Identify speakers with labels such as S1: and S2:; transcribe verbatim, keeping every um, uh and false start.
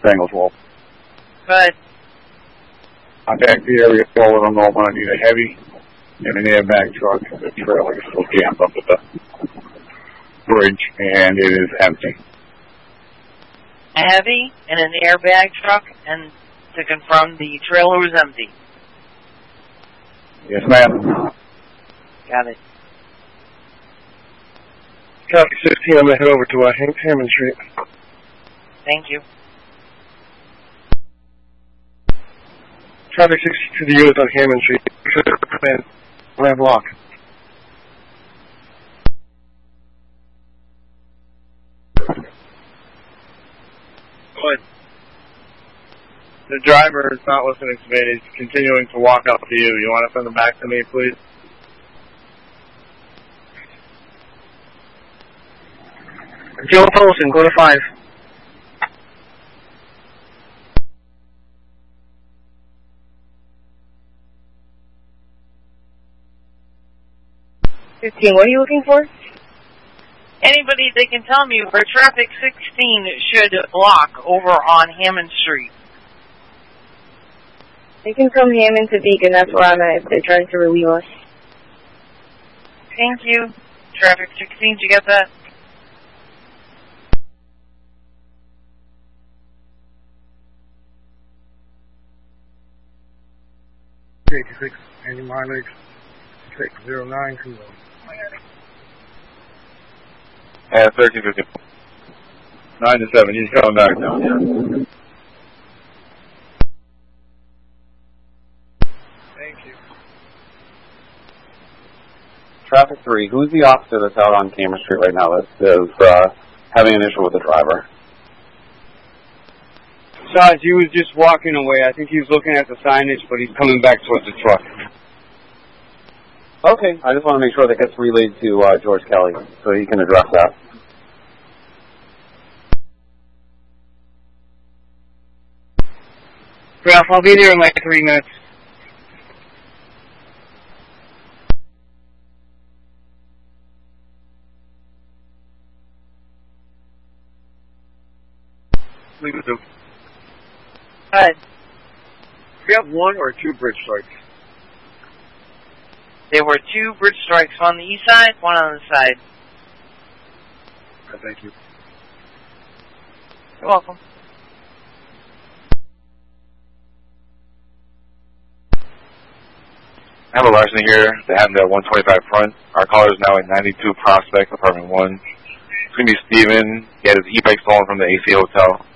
S1: Bengals Wolf.
S2: Good.
S1: I'm back to the area full of them. I'm going to need a heavy and an airbag truck. The trailer is still jammed up at the bridge, and it is empty.
S2: A heavy and an airbag truck, and to confirm the trailer was empty.
S1: Yes, ma'am.
S2: Got it.
S3: Copy sixteen, I'm going to head over to uh, Ham- Hammond Street.
S2: Thank you.
S3: Traffic sixteen to the unit on Hammond Street. Plan, lamp lock.
S4: Good. The driver is not listening to me. He's continuing to walk up to you. You want to send him back to me, please?
S3: Joe Polson, go to five.
S5: fifteen, what are you looking for?
S2: Anybody that can tell me where traffic sixteen should block over on Hammond Street.
S5: They can come Hammond to Beacon, that's where I'm at if they're trying to relieve us.
S2: Thank you. Traffic sixteen, did you get that?
S3: eighty-six, any mileage, six zero nine two one.
S1: And thirteen fifty. Nine to seven. He's coming back now. Yeah.
S4: Thank you.
S1: Traffic three. Who's the officer that's out on Cameron Street right now that is uh, having an issue with the driver?
S6: Sarge, he was just walking away. I think he was looking at the signage, but he's coming back towards the truck.
S1: Okay. I just want to make sure that gets relayed to uh, George Kelly so he can address that.
S3: Ralph, I'll be there in like three minutes.
S4: Leave it to.
S2: Good.
S4: We have one or two bridge strikes.
S2: There were two bridge strikes, one on the east side, one on the side.
S4: Okay, thank you.
S2: You're welcome.
S1: I have a larceny here. They happened at one twenty-five front. Our caller is now at ninety-two Prospect, apartment one. It's going to be Steven. He had his e-bike stolen from the A C Hotel.